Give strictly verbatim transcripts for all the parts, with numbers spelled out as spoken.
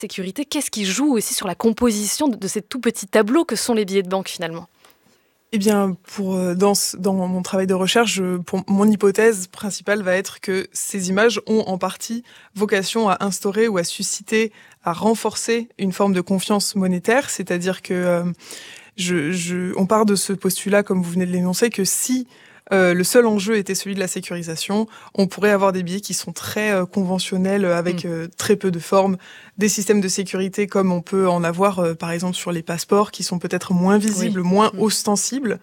sécurité, qu'est-ce qui joue aussi sur la composition de, de ces tout petits tableaux que sont les billets de banque finalement ? Eh bien, pour, dans, dans mon travail de recherche, je, pour, mon hypothèse principale va être que ces images ont en partie vocation à instaurer ou à susciter, à renforcer une forme de confiance monétaire, c'est-à-dire que euh, je, je, on part de ce postulat, comme vous venez de l'énoncer, que si Euh, le seul enjeu était celui de la sécurisation, on pourrait avoir des billets qui sont très euh, conventionnels, avec euh, très peu de formes, des systèmes de sécurité comme on peut en avoir euh, par exemple sur les passeports, qui sont peut-être moins visibles, oui. moins mmh. ostensibles,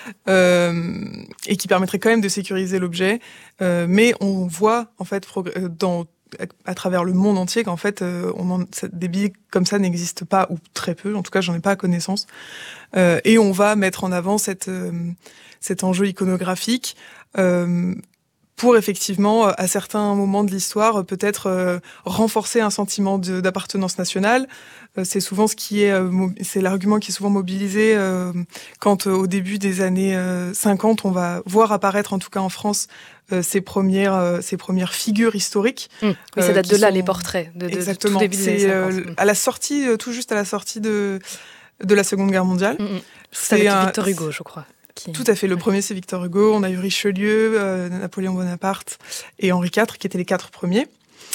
euh, et qui permettraient quand même de sécuriser l'objet. Euh, mais on voit en fait progr- dans à travers le monde entier qu'en fait euh, on en, des billets comme ça n'existent pas, ou très peu, en tout cas j'en ai pas connaissance, euh, et on va mettre en avant cette, euh, cet enjeu iconographique euh, pour effectivement à certains moments de l'histoire peut-être euh, renforcer un sentiment de, d'appartenance nationale. Euh, c'est souvent ce qui est euh, c'est l'argument qui est souvent mobilisé euh, quand euh, au début des années euh, cinquante on va voir apparaître, en tout cas en France, Euh, ces premières, euh, ces premières figures historiques. Mmh. Oui, ça date euh, de là, sont... les portraits. De, de, Exactement. De tout début c'est euh, mmh. à la sortie, euh, tout juste à la sortie de, de la Seconde Guerre mondiale. Mmh. C'est, c'est avec un... Victor Hugo, je crois. Qui... Tout à fait. Le ouais. premier, c'est Victor Hugo. On a eu Richelieu, euh, Napoléon Bonaparte et Henri quatre, qui étaient les quatre premiers.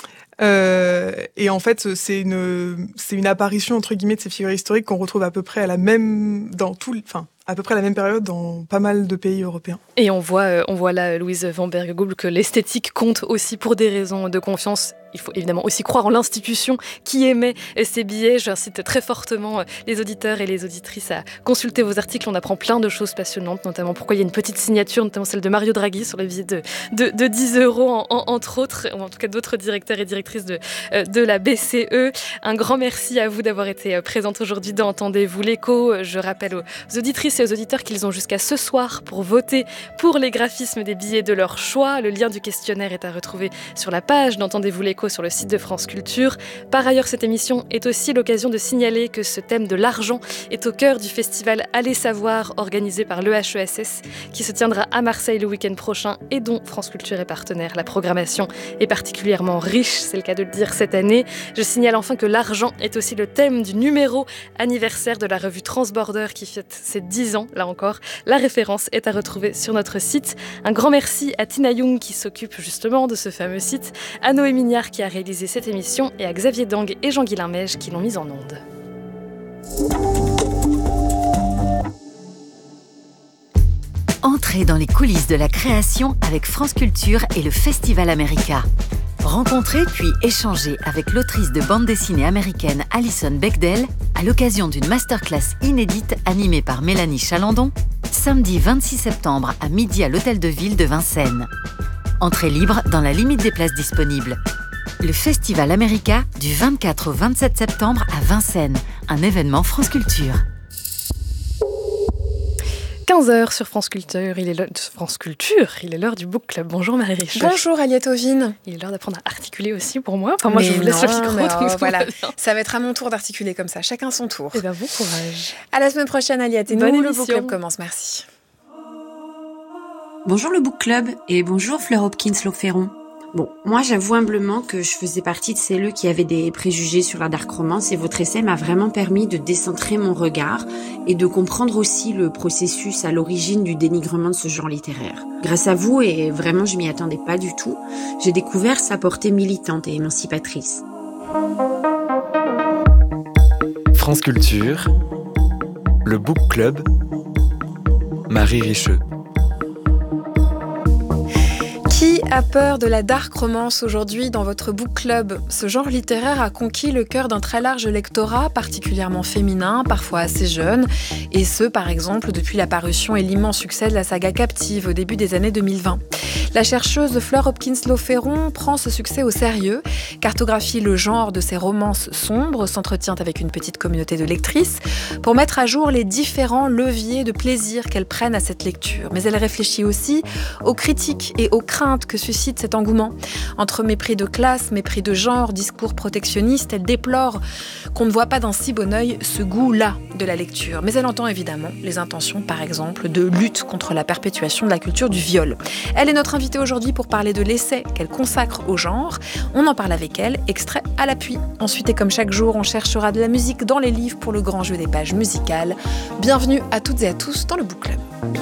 Euh, et en fait, c'est une, c'est une apparition, entre guillemets, de ces figures historiques qu'on retrouve à peu près à la même, dans tout, enfin, à peu près à la même période dans pas mal de pays européens. Et on voit, euh, on voit là, Louise Van Berg-Goebel, que l'esthétique compte aussi pour des raisons de confiance. Il faut évidemment aussi croire en l'institution qui émet ces billets. J'incite très fortement les auditeurs et les auditrices à consulter vos articles. On apprend plein de choses passionnantes, notamment pourquoi il y a une petite signature, notamment celle de Mario Draghi sur les billets de, de, de dix euros, en, en, entre autres, ou en tout cas d'autres directeurs et directrices de, de la B C E. Un grand merci à vous d'avoir été présente aujourd'hui dans Entendez-vous l'écho. Je rappelle aux auditrices et aux auditeurs qu'ils ont jusqu'à ce soir pour voter pour les graphismes des billets de leur choix. Le lien du questionnaire est à retrouver sur la page d'Entendez-vous l'écho sur le site de France Culture. Par ailleurs, cette émission est aussi l'occasion de signaler que ce thème de l'argent est au cœur du festival Allez Savoir, organisé par l'E H E S S, qui se tiendra à Marseille le week-end prochain et dont France Culture est partenaire. La programmation est particulièrement riche, c'est le cas de le dire, cette année. Je signale enfin que l'argent est aussi le thème du numéro anniversaire de la revue Transborder qui fête ses dix ans, là encore. La référence est à retrouver sur notre site. Un grand merci à Tina Young qui s'occupe justement de ce fameux site, à Noé Mignard qui a réalisé cette émission et à Xavier Dang et Jean-Guilain Mège qui l'ont mise en onde. Entrez dans les coulisses de la création avec France Culture et le Festival America. Rencontrez puis échangez avec l'autrice de bande dessinée américaine Alison Bechdel à l'occasion d'une masterclass inédite animée par Mélanie Chalandon, samedi vingt-six septembre à midi à l'Hôtel de Ville de Vincennes. Entrée libre dans la limite des places disponibles. Le Festival America du vingt-quatre au vingt-sept septembre à Vincennes, un événement France Culture. quinze heures sur France Culture, il est l'heure, France Culture, il est l'heure du Book Club. Bonjour Marie Riche. Bonjour Aliette Ovine. Il est l'heure d'apprendre à articuler aussi pour moi. Enfin moi mais je vous laisse non, le micro. Mais donc oh, voilà. Ça va être à mon tour d'articuler comme ça, chacun son tour. Et bien bon courage. À la semaine prochaine Aliette. Et Bonne nous, émission. Le Book Club commence, merci. Bonjour le Book Club et bonjour Fleur Hopkins-Lauferron. Bon, moi j'avoue humblement que je faisais partie de celles qui avaient des préjugés sur la dark romance et votre essai m'a vraiment permis de décentrer mon regard et de comprendre aussi le processus à l'origine du dénigrement de ce genre littéraire. Grâce à vous, et vraiment je m'y attendais pas du tout, j'ai découvert sa portée militante et émancipatrice. France Culture, le Book Club, Marie Richeux. Qui a peur de la dark romance aujourd'hui dans votre book club ? Ce genre littéraire a conquis le cœur d'un très large lectorat, particulièrement féminin, parfois assez jeune, et ce, par exemple, depuis la parution et l'immense succès de la saga Captive au début des années deux mille vingt. La chercheuse Fleur Hopkins-Lauferron prend ce succès au sérieux, cartographie le genre de ces romances sombres, s'entretient avec une petite communauté de lectrices pour mettre à jour les différents leviers de plaisir qu'elles prennent à cette lecture. Mais elle réfléchit aussi aux critiques et aux craintes que suscite cet engouement. Entre mépris de classe, mépris de genre, discours protectionnistes, elle déplore qu'on ne voit pas d'un si bon œil ce goût-là de la lecture. Mais elle entend évidemment les intentions, par exemple, de lutte contre la perpétuation de la culture du viol. Elle est notre invitée aujourd'hui pour parler de l'essai qu'elle consacre au genre. On en parle avec elle, extrait à l'appui. Ensuite, et comme chaque jour, on cherchera de la musique dans les livres pour le grand jeu des pages musicales. Bienvenue à toutes et à tous dans le Book Club.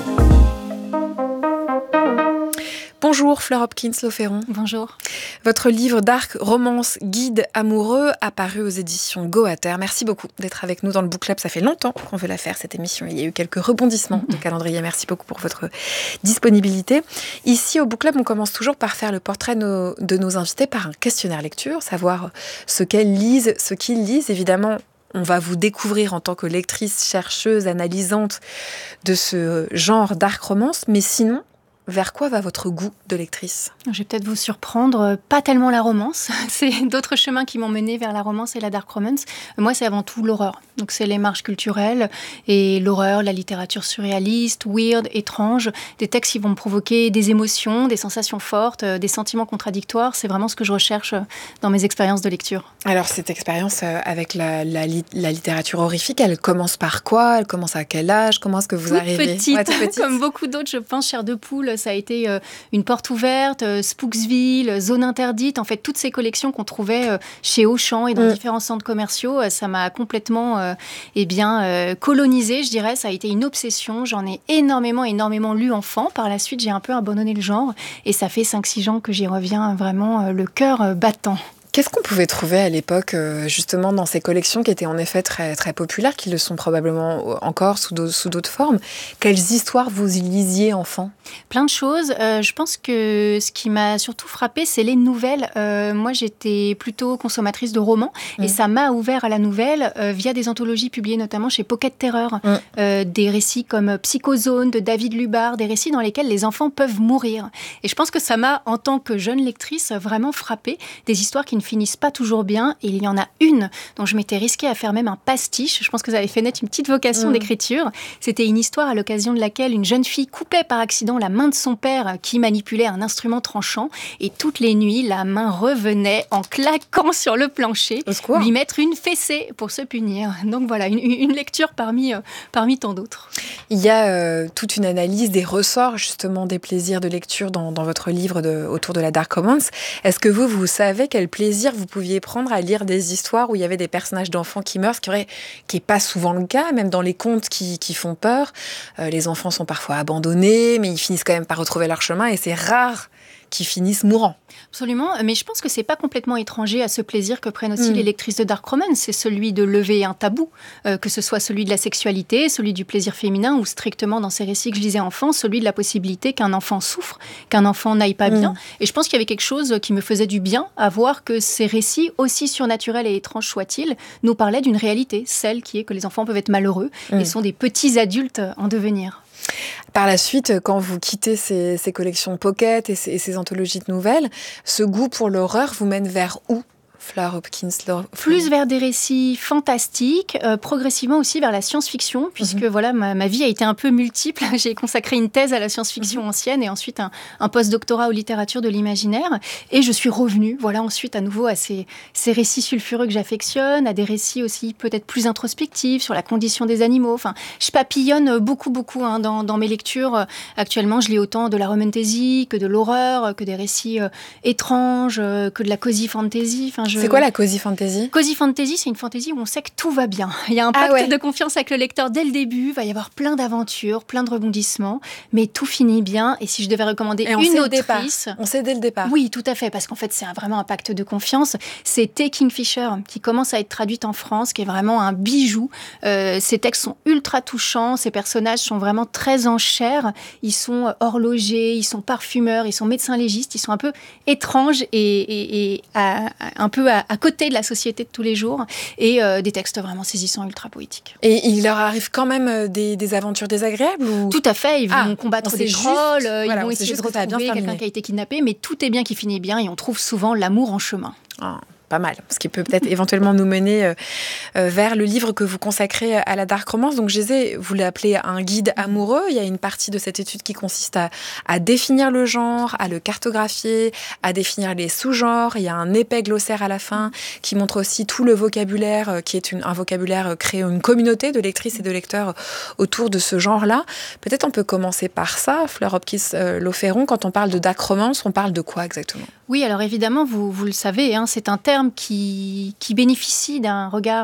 Bonjour Fleur Hopkins-Lauferron. Bonjour. Votre livre Dark Romance Guide amoureux apparu aux éditions Goater. Merci beaucoup d'être avec nous dans le Book Club. Ça fait longtemps qu'on veut la faire cette émission. Il y a eu quelques rebondissements de calendrier. Merci beaucoup pour votre disponibilité. Ici au Book Club, on commence toujours par faire le portrait de nos, de nos invités par un questionnaire lecture, savoir ce qu'elles lisent, ce qu'ils lisent. Évidemment, on va vous découvrir en tant que lectrice, chercheuse, analysante de ce genre dark romance. Mais sinon, vers quoi va votre goût de lectrice ? Je vais peut-être vous surprendre, pas tellement la romance. C'est d'autres chemins qui m'ont menée vers la romance et la dark romance. Moi, c'est avant tout l'horreur. Donc, c'est les marges culturelles et l'horreur, la littérature surréaliste, weird, étrange. Des textes qui vont me provoquer des émotions, des sensations fortes, des sentiments contradictoires. C'est vraiment ce que je recherche dans mes expériences de lecture. Alors, cette expérience avec la, la, la littérature horrifique, elle commence par quoi ? Elle commence à quel âge ? Comment est-ce que vous toute arrivez petite, ouais, toute petite. Comme beaucoup d'autres, je pense, Chair de poule, ça a été euh, une porte ouverte, euh, Spooksville, Zone interdite, en fait, toutes ces collections qu'on trouvait euh, chez Auchan et dans mmh. différents centres commerciaux, euh, ça m'a complètement euh, eh bien, euh, colonisée, je dirais. Ça a été une obsession. J'en ai énormément, énormément lu enfant. Par la suite, j'ai un peu abandonné le genre et ça fait cinq six ans que j'y reviens vraiment euh, le cœur euh, battant. Qu'est-ce qu'on pouvait trouver à l'époque, justement, dans ces collections qui étaient en effet très, très populaires, qui le sont probablement encore sous d'autres, sous d'autres formes ? Quelles histoires vous y lisiez enfant ? Plein de choses. Euh, je pense que ce qui m'a surtout frappée, c'est les nouvelles. Euh, moi, j'étais plutôt consommatrice de romans mmh. et ça m'a ouvert à la nouvelle euh, via des anthologies publiées notamment chez Pocket Terror. Mmh. Euh, des récits comme Psychozone de David Lubar, des récits dans lesquels les enfants peuvent mourir. Et je pense que ça m'a, en tant que jeune lectrice, vraiment frappée. Des histoires qui ne finissent pas toujours bien. Et il y en a une dont je m'étais risquée à faire même un pastiche. Je pense que ça avait fait naître une petite vocation mmh. d'écriture. C'était une histoire à l'occasion de laquelle une jeune fille coupait par accident la main de son père qui manipulait un instrument tranchant. Et toutes les nuits, la main revenait en claquant sur le plancher, lui mettre une fessée pour se punir. Donc voilà, une, une lecture parmi, euh, parmi tant d'autres. Il y a euh, toute une analyse des ressorts, justement, des plaisirs de lecture dans, dans votre livre de, autour de la dark romance. Est-ce que vous, vous savez quel plaisir vous pouviez prendre à lire des histoires où il y avait des personnages d'enfants qui meurent, ce qui n'est qui pas souvent le cas, même dans les contes qui, qui font peur. Euh, les enfants sont parfois abandonnés, mais ils finissent quand même par retrouver leur chemin et c'est rare qui finissent mourants. Absolument, mais je pense que c'est pas complètement étranger à ce plaisir que prennent aussi mmh. les lectrices de dark romance. C'est celui de lever un tabou, euh, que ce soit celui de la sexualité, celui du plaisir féminin ou strictement dans ces récits que je lisais enfant, celui de la possibilité qu'un enfant souffre, qu'un enfant n'aille pas mmh. bien. Et je pense qu'il y avait quelque chose qui me faisait du bien à voir que ces récits, aussi surnaturels et étranges soient-ils, nous parlaient d'une réalité, celle qui est que les enfants peuvent être malheureux mmh. et sont des petits adultes en devenir. Par la suite, quand vous quittez ces, ces collections Pocket et ces, et ces anthologies de nouvelles, ce goût pour l'horreur vous mène vers où ? Fleur Hopkins. Plus vers des récits fantastiques, euh, progressivement aussi vers la science-fiction, puisque mm-hmm. voilà, ma, ma vie a été un peu multiple. J'ai consacré une thèse à la science-fiction mm-hmm. ancienne et ensuite un, un post-doctorat aux littératures de l'imaginaire. Et je suis revenue, voilà, ensuite à nouveau à ces, ces récits sulfureux que j'affectionne, à des récits aussi peut-être plus introspectifs sur la condition des animaux. Enfin, je papillonne beaucoup, beaucoup hein, dans, dans mes lectures. Actuellement, je lis autant de la romantasy que de l'horreur, que des récits euh, étranges, euh, que de la cozy fantasy. Enfin, je... C'est quoi la cozy fantasy ? Cozy fantasy, c'est une fantasy où on sait que tout va bien. Il y a un pacte ah ouais. de confiance avec le lecteur dès le début. Il va y avoir plein d'aventures, plein de rebondissements, mais tout finit bien. Et si je devais recommander Et une autrice... On sait dès le départ. Oui, tout à fait, parce qu'en fait, c'est vraiment un pacte de confiance. C'est Taking Fisher, qui commence à être traduite en France, qui est vraiment un bijou. Euh, ces textes sont ultra touchants. Ces personnages sont vraiment très en chair. Ils sont horlogers, ils sont parfumeurs, ils sont médecins légistes. Ils sont un peu étranges et, et, et à, à, un peu à, à côté de la société de tous les jours, et euh, des textes vraiment saisissants, ultra poétiques. Et il leur arrive quand même des, des aventures désagréables ou... Tout à fait, ils vont ah, combattre des trolls, juste, ils voilà, vont essayer de retrouver quelqu'un qui a été kidnappé, mais tout est bien qui finit bien, et on trouve souvent l'amour en chemin. Ah. pas mal, ce qui peut peut-être éventuellement nous mener euh, euh, vers le livre que vous consacrez à la dark romance. Donc, Gésé, vous l'appelez un guide amoureux. Il y a une partie de cette étude qui consiste à, à définir le genre, à le cartographier, à définir les sous-genres. Il y a un épais glossaire à la fin qui montre aussi tout le vocabulaire, euh, qui est une, un vocabulaire euh, créé, une communauté de lectrices et de lecteurs autour de ce genre-là. Peut-être on peut commencer par ça, Fleur Hopkins-Lauferron. Quand on parle de dark romance, on parle de quoi exactement ? Oui, alors évidemment, vous, vous le savez, hein, c'est un terme qui, qui bénéficie d'un regard